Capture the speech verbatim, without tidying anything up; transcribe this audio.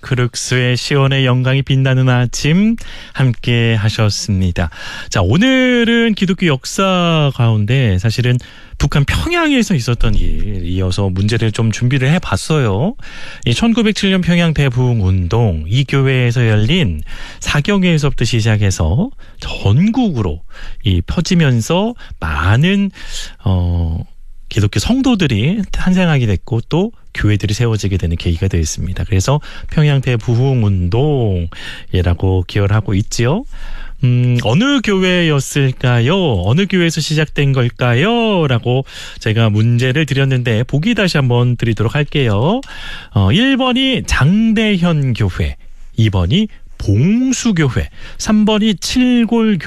크룩스의 시온의 영광이 빛나는 아침 함께 하셨습니다. 자, 오늘은 기독교 역사 가운데 사실은 북한 평양에서 있었던 일 이어서 문제를 좀 준비를 해봤어요. 이 천구백칠 년 평양 대부흥운동, 이 교회에서 열린 사경회에서부터 시작해서 전국으로 이 퍼지면서 많은 어 기독교 성도들이 탄생하게 됐고 또 교회들이 세워지게 되는 계기가 되었습니다. 그래서 평양 대부흥운동이라고 기여를 하고 있지요. 음, 어느 교회였을까요? 어느 교회에서 시작된 걸까요? 라고 제가 문제를 드렸는데 보기 다시 한번 드리도록 할게요. 어, 일 번이 장대현 교회, 이 번이 봉수교회, 삼 번이 칠골